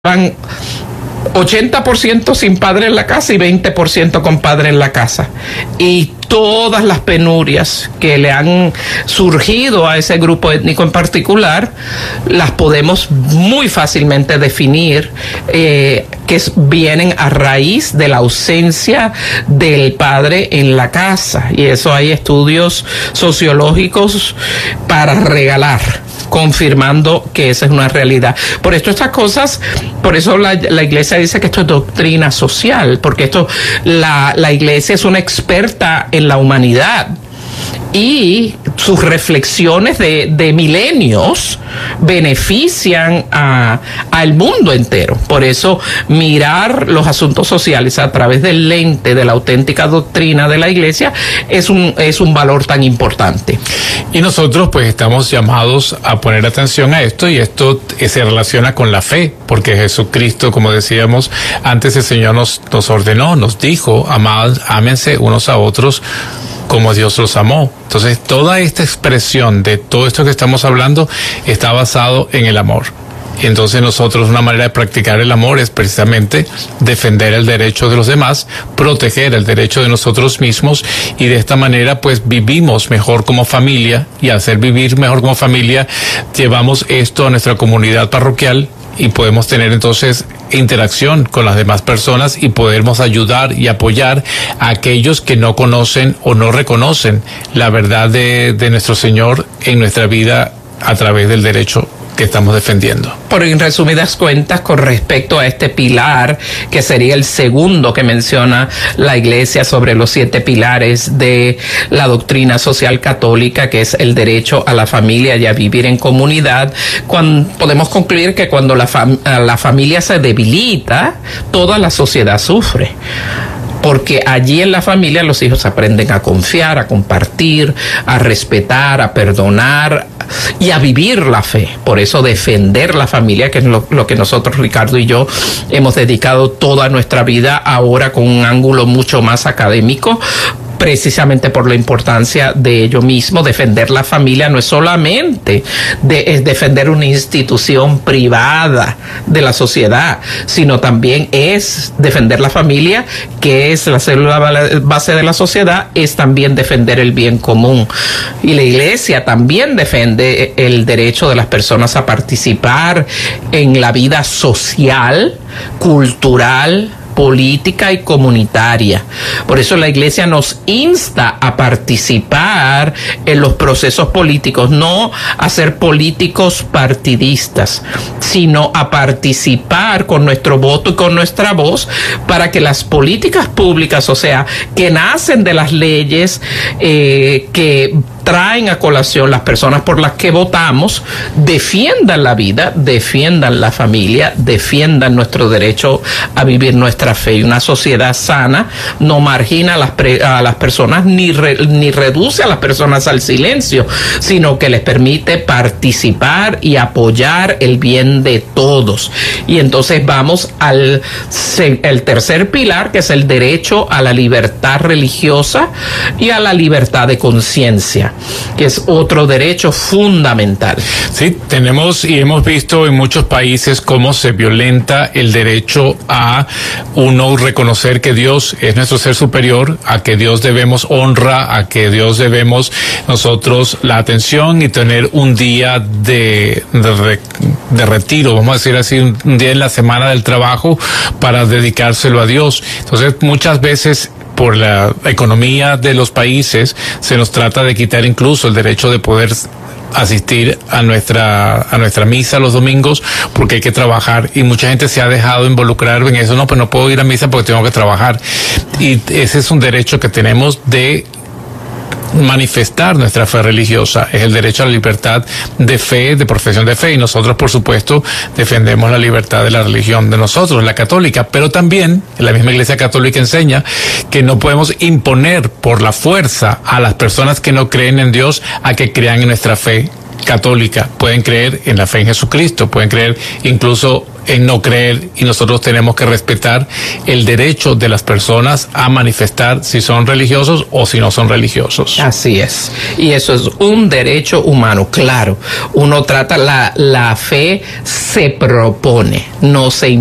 van 80% sin padre en la casa y 20% con padre en la casa. Y todas las penurias que le han surgido a ese grupo étnico en particular, las podemos muy fácilmente definir, vienen a raíz de la ausencia del padre en la casa. Y eso hay estudios sociológicos para regalar, confirmando que esa es una realidad. Por esto estas cosas, por eso la iglesia dice que esto es doctrina social, porque la iglesia es una experta en la humanidad y sus reflexiones de milenios benefician al mundo entero. Por eso mirar los asuntos sociales a través del lente de la auténtica doctrina de la iglesia es un valor tan importante. Y nosotros pues estamos llamados a poner atención a esto, y esto se relaciona con la fe, porque Jesucristo, como decíamos antes, el Señor nos ordenó, nos dijo: ámense unos a otros como Dios los amó. Entonces, toda esta expresión de todo esto que estamos hablando está basado en el amor. Y entonces nosotros, una manera de practicar el amor es precisamente defender el derecho de los demás, proteger el derecho de nosotros mismos, y de esta manera pues vivimos mejor como familia, y al ser vivir mejor como familia llevamos esto a nuestra comunidad parroquial y podemos tener entonces interacción con las demás personas y podemos ayudar y apoyar a aquellos que no conocen o no reconocen la verdad de nuestro Señor en nuestra vida a través del derecho que estamos defendiendo. Por en resumidas cuentas, con respecto a este pilar, que sería el segundo que menciona la Iglesia sobre los 7 pilares de la doctrina social católica, que es el derecho a la familia y a vivir en comunidad, podemos concluir que cuando la familia se debilita, toda la sociedad sufre. Porque allí en la familia los hijos aprenden a confiar, a compartir, a respetar, a perdonar y a vivir la fe. Por eso defender la familia, que es lo que nosotros, Ricardo y yo, hemos dedicado toda nuestra vida, ahora con un ángulo mucho más académico, precisamente por la importancia de ello mismo. Defender la familia no es solamente es defender una institución privada de la sociedad, sino también es defender la familia, que es la célula base de la sociedad, es también defender el bien común. Y la Iglesia también defiende el derecho de las personas a participar en la vida social, cultural, política y comunitaria. Por eso la Iglesia nos insta a participar en los procesos políticos, no a ser políticos partidistas, sino a participar con nuestro voto y con nuestra voz para que las políticas públicas, o sea, que nacen de las leyes que traen a colación las personas por las que votamos, defiendan la vida, defiendan la familia, defiendan nuestro derecho a vivir nuestra fe. Y una sociedad sana no margina a las personas ni reduce a las personas al silencio, sino que les permite participar y apoyar el bien de todos. Y entonces vamos al tercer pilar, que es el derecho a la libertad religiosa y a la libertad de conciencia, que es otro derecho fundamental. Sí, tenemos y hemos visto en muchos países cómo se violenta el derecho a uno reconocer que Dios es nuestro ser superior, a que Dios debemos honra, a que Dios debemos nosotros la atención, y tener un día de retiro, vamos a decir así, un día en la semana del trabajo para dedicárselo a Dios. Entonces, muchas veces por la economía de los países se nos trata de quitar incluso el derecho de poder asistir a nuestra misa los domingos, porque hay que trabajar, y mucha gente se ha dejado involucrar en eso. No, pues no puedo ir a misa porque tengo que trabajar. Y ese es un derecho que tenemos de manifestar nuestra fe religiosa, es el derecho a la libertad de fe, de profesión de fe, y nosotros por supuesto defendemos la libertad de la religión de nosotros, la católica, pero también la misma Iglesia Católica enseña que no podemos imponer por la fuerza a las personas que no creen en Dios a que crean en nuestra fe católica, pueden creer en la fe en Jesucristo, pueden creer incluso en no creer, y nosotros tenemos que respetar el derecho de las personas a manifestar si son religiosos o si no son religiosos. Así es, y eso es un derecho humano, claro. Uno trata, la fe se propone, no se